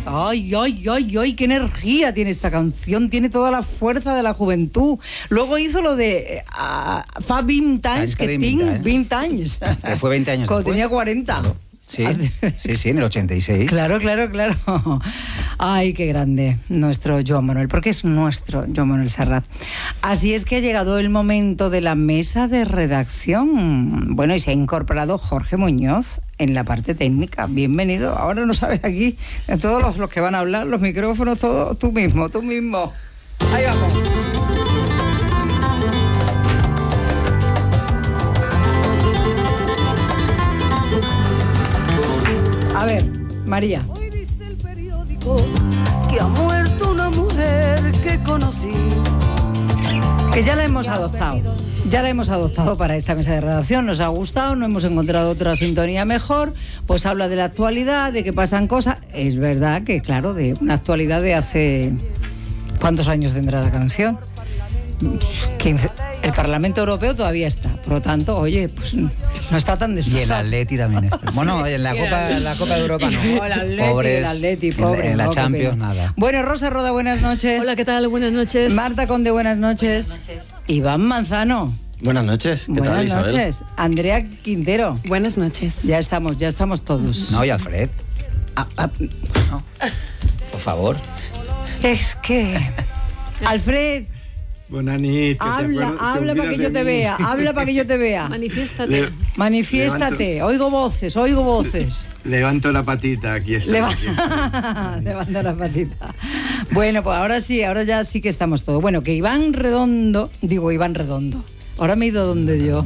Ay, ay, ay, ay, qué energía tiene esta canción, tiene toda la fuerza de la juventud. Luego hizo lo de Fa 20 anys, que tinc 20 anys. Que fue 20 años cuando después. tenía 40. Claro. Sí, en el 86. Claro. Ay, qué grande nuestro Joan Manuel, porque es nuestro Joan Manuel Serrat. Así es que ha llegado el momento de la mesa de redacción. Bueno, y se ha incorporado Jorge Muñoz en la parte técnica. Bienvenido. Ahora no sabes aquí, todos los que van a hablar, los micrófonos, todo tú mismo. Ahí vamos. A ver, María. Hoy dice el periódico que ha muerto una mujer que conocí. Que ya la hemos adoptado para esta mesa de redacción, nos ha gustado, no hemos encontrado otra sintonía mejor, pues habla de la actualidad, de que pasan cosas. Es verdad que, claro, de una actualidad de hace... ¿Cuántos años tendrá la canción? 15. El Parlamento Europeo todavía está, por lo tanto, oye, pues no está tan desfasado. Y el Atleti también está. Bueno, en la Copa de Europa no. El Atleti, pobre. En la no, Champions, nada. Bueno, Rosa Roda, buenas noches. Hola, ¿qué tal? Buenas noches. Marta Conde, buenas noches. Buenas noches. Iván Manzano. Buenas noches. ¿Qué Buenas tal, Isabel? noches. Andrea Quintero. Buenas noches. Ya estamos todos. No, y Alfred. Bueno, por favor. Es que... Alfred... Bonanit. Habla para que yo te vea. Habla para que yo te vea. Manifiéstate. Manifiéstate. Oigo voces. Levanto la patita, aquí estoy. Levanta la patita. Bueno, pues ahora ya sí que estamos todos. Bueno, que Iván Redondo. Ahora me he ido donde yo.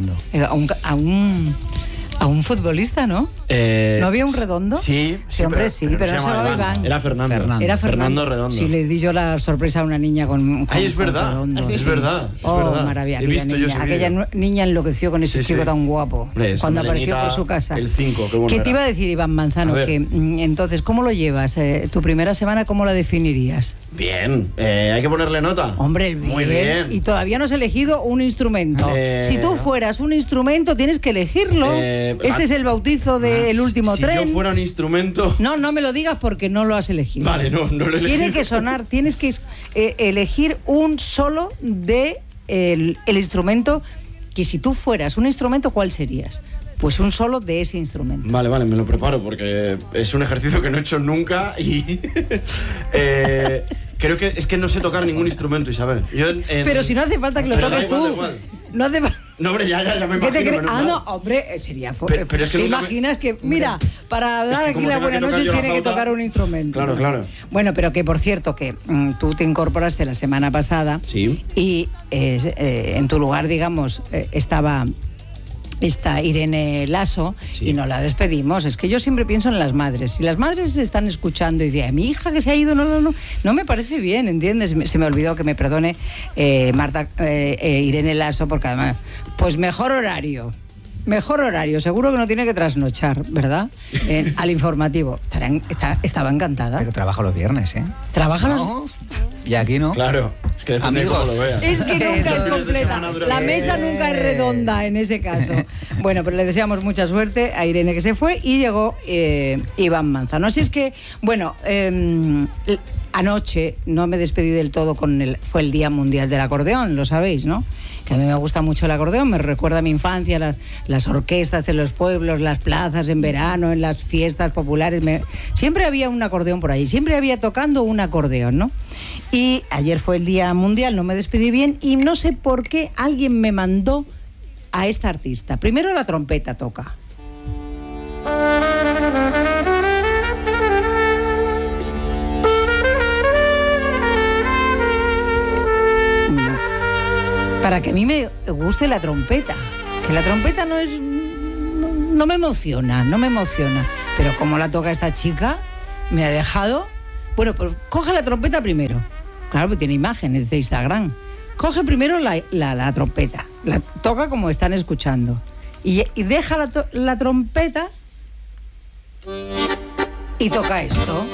A un futbolista, ¿no? ¿No había un Redondo? Sí, hombre, pero no se llamaba Iván. Era Fernando. Era Fernando Redondo. Sí, le di yo la sorpresa a una niña con Ay, es verdad. Redondo, Es sí. verdad. Maravilla. He visto yo ese Aquella vídeo. niña enloqueció con ese chico tan guapo. Hombre, cuando esa apareció melenita, por su casa. el 5, qué bueno ¿Qué te era. iba a decir, Iván Manzano? A ver. Que entonces, ¿cómo lo llevas? ¿Tu primera semana cómo la definirías? Bien. ¿Hay que ponerle nota? Hombre, Muy bien. Y todavía no has elegido un instrumento. Si tú fueras un instrumento, tienes que elegirlo. Este es el bautizo del último tren. Si yo fuera un instrumento... No me lo digas porque no lo has elegido. Vale, no lo he elegido. Tiene que sonar, tienes que elegir un solo de el instrumento, que si tú fueras un instrumento, ¿cuál serías? Pues un solo de ese instrumento. Vale, me lo preparo porque es un ejercicio que no he hecho nunca y... creo que es que no sé tocar ningún instrumento, Isabel. Pero si no hace falta que lo Pero toques da tú. igual. No hace falta. No, hombre, ya me ¿Qué te imagino. crees? No, hombre, sería Pero es que ¿te nunca imaginas que, mira, para dar que aquí como la tenga buena que tocar noche yo la tiene que flauta... tocar un instrumento? Claro. Bueno, pero que por cierto, que tú te incorporaste la semana pasada. Sí. Y en tu lugar, digamos, estaba Irene Lasso, Sí. y no la despedimos. Es que yo siempre pienso en las madres. Si las madres están escuchando y dicen, mi hija que se ha ido, no me parece bien, ¿entiendes? Se me olvidó, que me perdone Irene Lasso, porque además, pues mejor horario, seguro que no tiene que trasnochar, ¿verdad? Al informativo. Estaba encantada. Pero trabaja los viernes, ¿eh? ¿Trabaja los...? No, y aquí no. Claro, es que depende de Amigos. cómo lo veas. Es que nunca es Los fines de completa. semana dura La más. mesa nunca es redonda en ese caso. Bueno, pero le deseamos mucha suerte a Irene, que se fue, y llegó Iván Manzano. Así es que, bueno, anoche no me despedí del todo fue el Día Mundial del Acordeón, lo sabéis, ¿no? Que a mí me gusta mucho el acordeón, me recuerda a mi infancia, las orquestas en los pueblos, las plazas en verano, en las fiestas populares. Siempre había un acordeón por ahí, siempre había tocando un acordeón, ¿no? Y ayer fue el Día Mundial, no me despedí bien, y no sé por qué alguien me mandó a esta artista. Primero la trompeta toca. Para que a mí me guste la trompeta. Que la trompeta no me emociona. Pero como la toca esta chica, me ha dejado... Bueno, pues coge la trompeta primero. Claro, porque tiene imágenes de Instagram. Coge primero la trompeta. La toca como están escuchando. Y deja la trompeta y toca esto.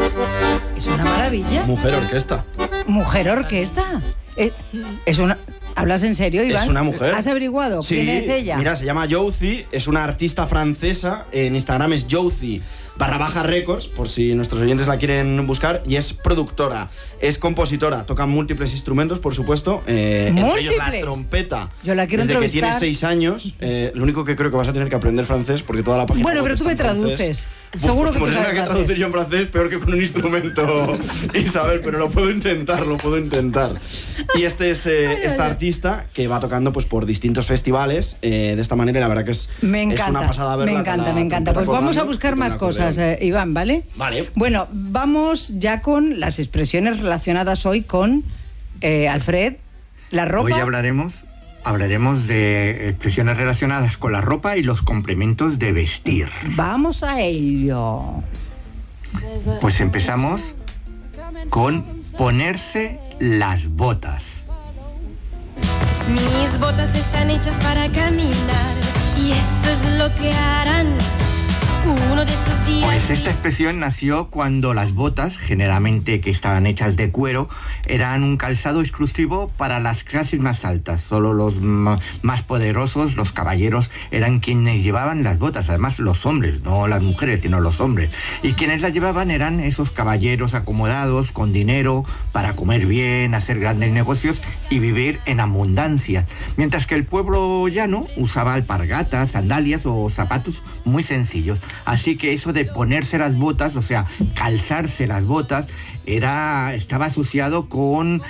Es una maravilla. Mujer orquesta. Mujer orquesta. Es una... ¿Hablas en serio, Iván? Es una mujer. ¿Has averiguado Sí, quién es ella? Mira, se llama Jouzi, es una artista francesa. En Instagram es Jouzi_Records, por si nuestros oyentes la quieren buscar. Y es productora, es compositora, toca múltiples instrumentos, por supuesto. Entre ellos la trompeta. Yo la quiero desde que entrevistar. tiene 6 años. Lo único que creo que vas a tener que aprender francés, porque toda la página Bueno, web pero tú está me en francés. traduces. Seguro que pues tú tenga sabes que francés. traducir yo en francés peor que con un instrumento, Isabel, pero lo puedo intentar. Y este es esta artista que va tocando pues por distintos festivales de esta manera, y la verdad que es una pasada verla. Me encanta. Pues vamos a buscar más cosas, Iván, ¿vale? Vale. Bueno, vamos ya con las expresiones relacionadas hoy con Alfred, la ropa. Hoy hablaremos de expresiones relacionadas con la ropa y los complementos de vestir. Vamos a ello. Pues empezamos con ponerse las botas. Mis botas están hechas para caminar y eso es lo que harán uno de esos días. Pues esta expresión nació cuando las botas, generalmente que estaban hechas de cuero, eran un calzado exclusivo para las clases más altas. Solo los más poderosos, los caballeros, eran quienes llevaban las botas. Además, los hombres, no las mujeres, sino los hombres. Y quienes las llevaban eran esos caballeros acomodados, con dinero, para comer bien, hacer grandes negocios y vivir en abundancia. Mientras que el pueblo llano usaba alpargatas, sandalias o zapatos muy sencillos. Así que eso de ponerse las botas, o sea, calzarse las botas, estaba asociado con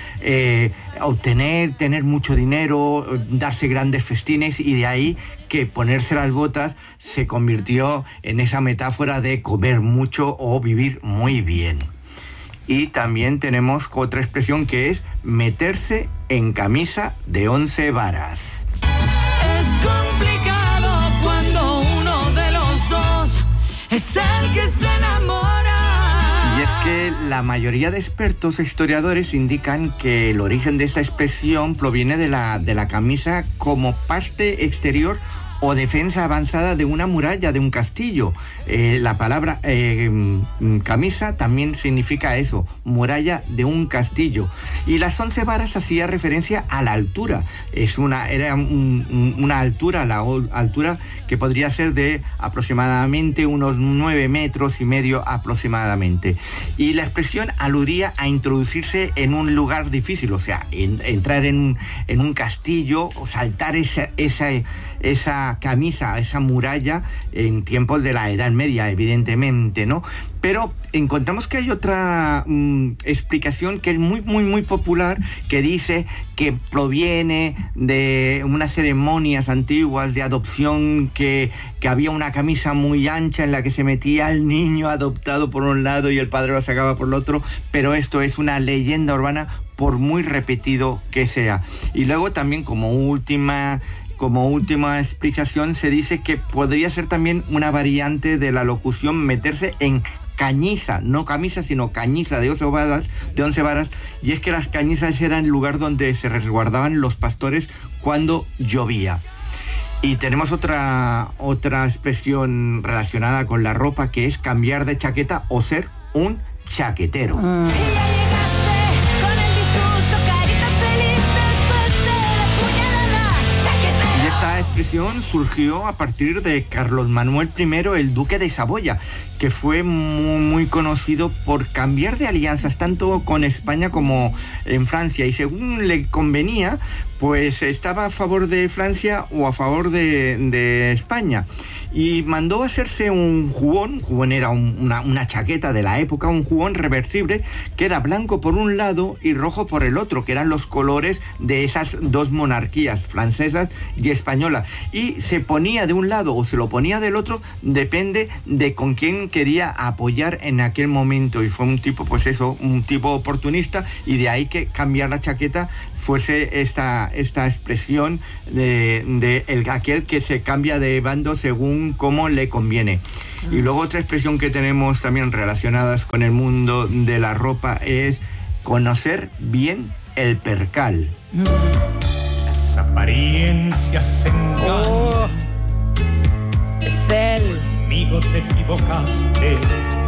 tener mucho dinero, darse grandes festines, y de ahí que ponerse las botas se convirtió en esa metáfora de comer mucho o vivir muy bien. Y también tenemos otra expresión que es meterse en camisa de 11 varas. Es complicado cuando uno de los dos es el que se enamora. Y es que la mayoría de expertos e historiadores indican que el origen de esta expresión proviene de la camisa como parte exterior o defensa avanzada de una muralla, de un castillo. La palabra camisa también significa eso, muralla de un castillo. Y las 11 varas hacía referencia a la altura. Era una altura, la altura que podría ser de aproximadamente unos 9,5 metros aproximadamente. Y la expresión aludía a introducirse en un lugar difícil, o sea, entrar en un castillo o saltar esa camisa, esa muralla en tiempos de la Edad Media, evidentemente, ¿no? Pero encontramos que hay otra explicación que es muy, muy, muy popular, que dice que proviene de unas ceremonias antiguas de adopción, que había una camisa muy ancha en la que se metía el niño adoptado por un lado y el padre lo sacaba por el otro, pero esto es una leyenda urbana por muy repetido que sea. Y luego también como última explicación se dice que podría ser también una variante de la locución meterse en cañiza, no camisa, sino cañiza de 11 varas, y es que las cañizas eran el lugar donde se resguardaban los pastores cuando llovía. Y tenemos otra expresión relacionada con la ropa, que es cambiar de chaqueta o ser un chaquetero. Esta expresión surgió a partir de Carlos Manuel I, el duque de Saboya, que fue muy, muy conocido por cambiar de alianzas tanto con España como en Francia, y según le convenía, pues estaba a favor de Francia o a favor de España. Y mandó a hacerse un jubón era una chaqueta de la época, un jubón reversible que era blanco por un lado y rojo por el otro, que eran los colores de esas dos monarquías, francesas y española. Y se ponía de un lado o se lo ponía del otro, depende de con quién quería apoyar en aquel momento. Y fue un tipo, pues eso, un tipo oportunista, y de ahí que cambiar la chaqueta fuese esta expresión de aquel que se cambia de bando según cómo le conviene. Y luego otra expresión que tenemos también relacionadas con el mundo de la ropa es conocer bien el percal. Las apariencias engañan. Es él. Conmigo te equivocaste.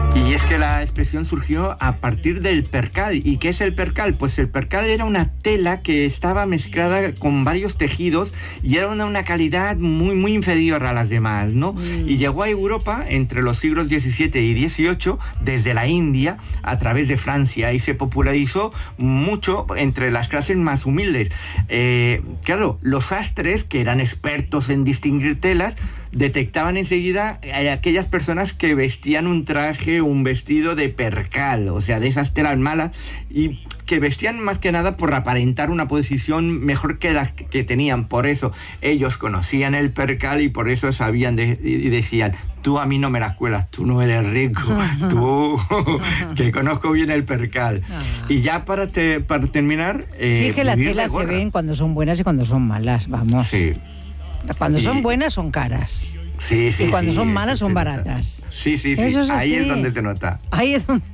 Y es que la expresión surgió a partir del percal. ¿Y qué es el percal? Pues el percal era una tela que estaba mezclada con varios tejidos y era una calidad muy inferior a las demás, ¿no? Y llegó a Europa entre los siglos XVII y XVIII desde la India a través de Francia y se popularizó mucho entre las clases más humildes. Claro, los sastres, que eran expertos en distinguir telas, detectaban enseguida a aquellas personas que vestían un vestido de percal, o sea, de esas telas malas, y que vestían más que nada por aparentar una posición mejor que las que tenían. Por eso ellos conocían el percal y por eso sabían y decían: tú a mí no me las cuelas, tú no eres rico, tú que conozco bien el percal. Y ya para terminar, sí, que las telas se ven cuando son buenas y cuando son malas, vamos. Sí. Cuando son buenas son caras. Sí, y cuando son malas son baratas. Sí. Eso es ahí así. es donde se nota. Ahí es donde...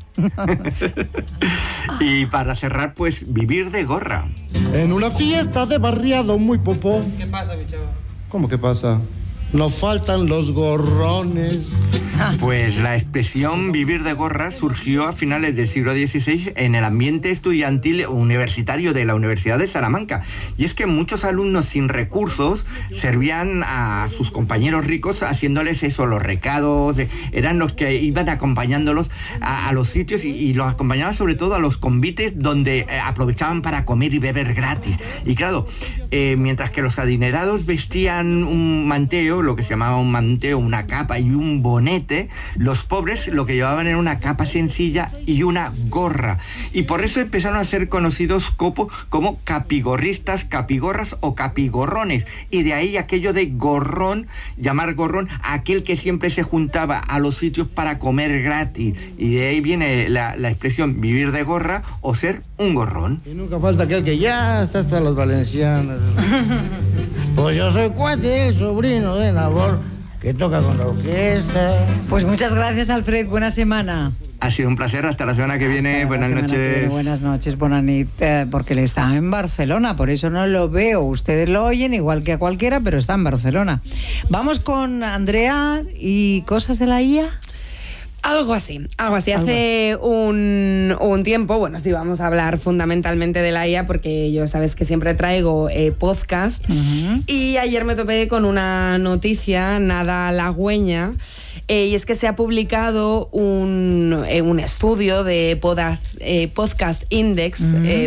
Y para cerrar, pues, vivir de gorra. En una fiesta de barriado muy popó. ¿Qué pasa, mi chavo? ¿Cómo que pasa? Nos faltan los gorrones. Pues la expresión vivir de gorra surgió a finales del siglo XVI en el ambiente estudiantil universitario de la Universidad de Salamanca. Y es que muchos alumnos sin recursos servían a sus compañeros ricos haciéndoles eso, los recados, eran los que iban acompañándolos a los sitios y los acompañaban sobre todo a los convites donde aprovechaban para comer y beber gratis. Y claro, mientras que los adinerados vestían un manteo, lo que se llamaba un manteo, una capa y un bonete, los pobres lo que llevaban era una capa sencilla y una gorra. Y por eso empezaron a ser conocidos como capigorristas, capigorras o capigorrones. Y de ahí aquello de gorrón, llamar gorrón a aquel que siempre se juntaba a los sitios para comer gratis. Y de ahí viene la expresión vivir de gorra o ser un gorrón. Y nunca falta aquel que ya está hasta las valencianas. Pues yo soy cuate, el sobrino de Nabor, que toca con la orquesta. Pues muchas gracias, Alfred. Buena semana. Ha sido un placer. Hasta la semana que viene. Buenas noches. Buenas noches, Bonanit, porque él está en Barcelona, por eso no lo veo. Ustedes lo oyen igual que a cualquiera, pero está en Barcelona. Vamos con Andrea y cosas de la IA. Algo así. Hace un tiempo, bueno, sí, vamos a hablar fundamentalmente de la IA porque yo sabes que siempre traigo podcast. Y ayer me topé con una noticia nada halagüeña, y es que se ha publicado un estudio de Podcast Index,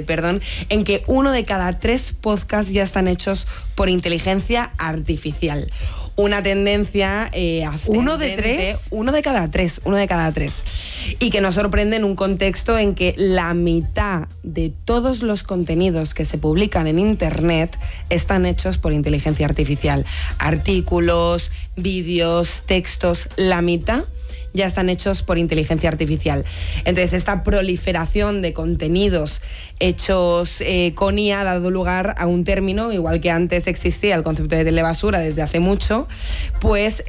en que 1 de cada 3 podcasts ya están hechos por inteligencia artificial. Una tendencia ascendente. ¿1 de 3? 1 de cada 3. Y que nos sorprende en un contexto en que la mitad de todos los contenidos que se publican en Internet están hechos por inteligencia artificial. Artículos, vídeos, textos, la mitad ya están hechos por inteligencia artificial. Entonces, esta proliferación de contenidos hechos con IA ha dado lugar a un término, igual que antes existía el concepto de telebasura desde hace mucho, pues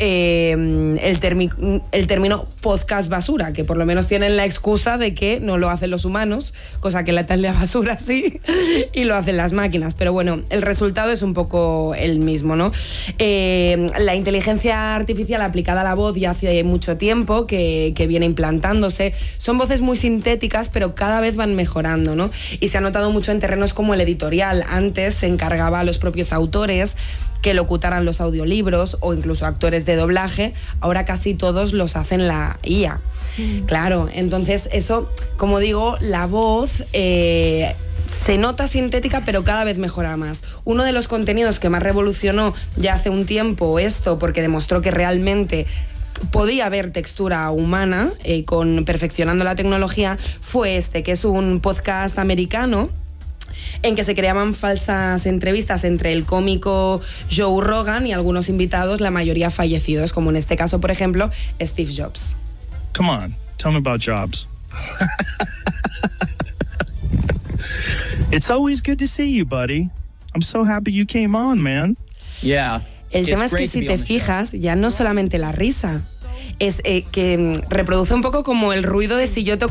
el término podcast basura, que por lo menos tienen la excusa de que no lo hacen los humanos, cosa que la telebasura sí, y lo hacen las máquinas. Pero bueno, el resultado es un poco el mismo, ¿no? La inteligencia artificial aplicada a la voz ya hace mucho tiempo que viene implantándose. Son voces muy sintéticas, pero cada vez van mejorando, ¿no? Y se ha notado mucho en terrenos como el editorial. Antes se encargaba a los propios autores que locutaran los audiolibros o incluso actores de doblaje. Ahora casi todos los hacen la IA. Claro, entonces eso, como digo, la voz se nota sintética, pero cada vez mejora más. Uno de los contenidos que más revolucionó ya hace un tiempo esto, porque demostró que realmente podía haber textura humana perfeccionando la tecnología, fue que es un podcast americano en que se creaban falsas entrevistas entre el cómico Joe Rogan y algunos invitados, la mayoría fallecidos, como en este caso, por ejemplo, Steve Jobs. Come on, tell me about Jobs. It's always good to see you, buddy. I'm so happy you came on, man. Yeah. El tema es que si te fijas, ya no solamente la risa, es que reproduce un poco como el ruido de si yo toco